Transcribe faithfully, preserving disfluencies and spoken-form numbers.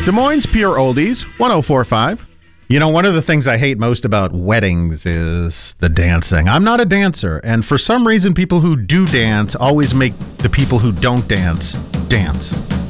Des Moines Pure Oldies, one oh four point five. You know, one of the things I hate most about weddings is the dancing. I'm not a dancer, and for some reason, people who do dance always make the people who don't dance dance.